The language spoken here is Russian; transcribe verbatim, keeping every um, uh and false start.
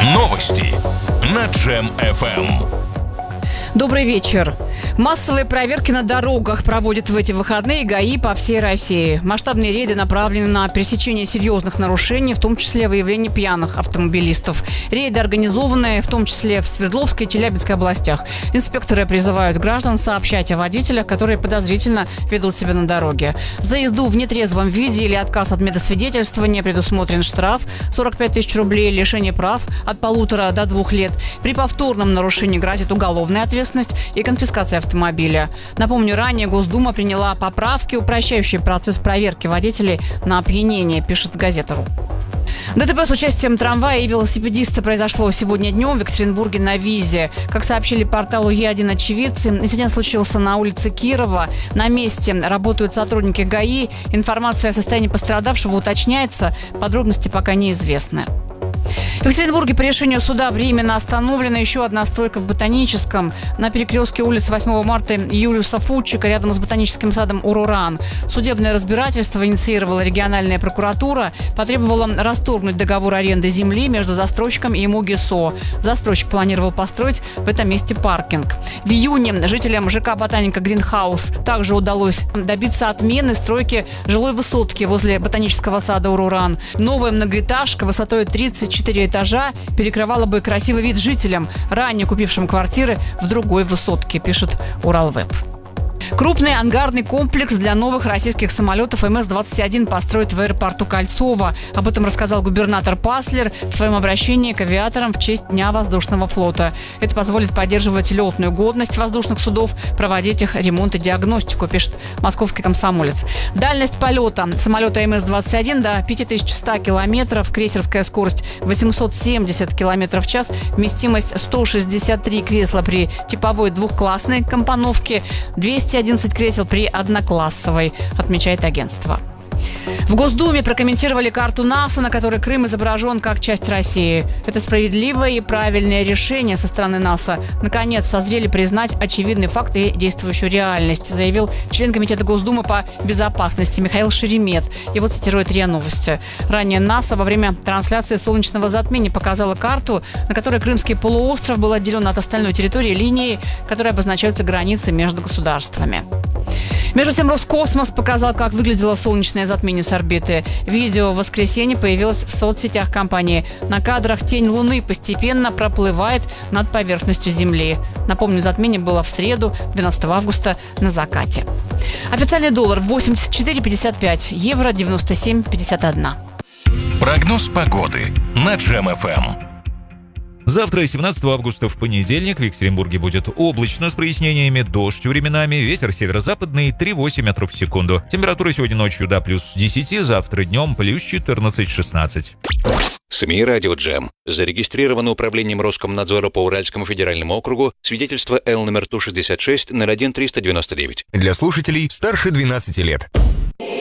Новости на Джем эф эм. Добрый вечер. Массовые проверки на дорогах проводят в эти выходные ГАИ по всей России. Масштабные рейды направлены на пресечение серьезных нарушений, в том числе выявление пьяных автомобилистов. Рейды организованы в том числе в Свердловской и Челябинской областях. Инспекторы призывают граждан сообщать о водителях, которые подозрительно ведут себя на дороге. За езду в нетрезвом виде или отказ от медосвидетельствования предусмотрен штраф сорок пять тысяч рублей, лишение прав от полутора до двух лет. При повторном нарушении грозит уголовная ответственность и конфискация автомобиля. Напомню, ранее Госдума приняла поправки, упрощающие процесс проверки водителей на опьянение, пишет газета.ру. ДТП с участием трамвая и велосипедиста произошло сегодня днем в Екатеринбурге на Визе. Как сообщили порталу Е один очевидцы, инцидент случился на улице Кирова. На месте работают сотрудники ГАИ. Информация о состоянии пострадавшего уточняется. Подробности пока неизвестны. В Екатеринбурге по решению суда временно остановлена еще одна стройка в Ботаническом. На перекрестке улиц восьмого марта Юлиуса Фудчика рядом с ботаническим садом Уруран. Судебное разбирательство инициировала региональная прокуратура. Потребовала расторгнуть договор аренды земли между застройщиком и МУГИСО. Застройщик планировал построить в этом месте паркинг. В июне жителям ЖК «Ботаника Гринхаус» также удалось добиться отмены стройки жилой высотки возле ботанического сада Уруран. Новая многоэтажка высотой тридцать четыре этажа перекрывала бы красивый вид жителям, ранее купившим квартиры в другой высотке, пишет Уралвеб. Крупный ангарный комплекс для новых российских самолетов эм эс двадцать один построят в аэропорту Кольцово. Об этом рассказал губернатор Паслер в своем обращении к авиаторам в честь Дня воздушного флота. Это позволит поддерживать летную годность воздушных судов, проводить их ремонт и диагностику, пишет московский комсомолец. Дальность полета самолета эм эс двадцать один до пять тысяч сто километров, крейсерская скорость восемьсот семьдесят километров в час, вместимость сто шестьдесят три кресла при типовой двухклассной компоновке, двести одиннадцать кресел при одноклассовой, отмечает агентство. В Госдуме прокомментировали карту НАСА, на которой Крым изображен как часть России. Это справедливое и правильное решение со стороны НАСА. Наконец, созрели признать очевидный факт и действующую реальность, заявил член Комитета Госдумы по безопасности Михаил Шеремет. Его цитирует РИА Новости. Ранее НАСА во время трансляции солнечного затмения показала карту, на которой Крымский полуостров был отделен от остальной территории линией, которой обозначаются границы между государствами. Между тем, Роскосмос показал, как выглядело солнечное затмение с орбиты. Видео в воскресенье появилось в соцсетях компании. На кадрах тень Луны постепенно проплывает над поверхностью Земли. Напомню, затмение было в среду, двенадцатого августа, на закате. Официальный доллар восемьдесят четыре пятьдесят пять, евро девяносто семь пятьдесят один. Прогноз погоды на Джем эф эм. Завтра, семнадцатого августа, в понедельник, в Екатеринбурге будет облачно с прояснениями, дождь временами, ветер северо-западный три-восемь метров в секунду. Температура сегодня ночью до плюс десять, завтра днем плюс четырнадцать-шестнадцать. СМИ «Радио Джем». Зарегистрировано управлением Роскомнадзора по Уральскому федеральному округу свидетельство Л номер Ту шестьдесят шесть ноль один триста девяносто девять. Для слушателей старше двенадцати лет.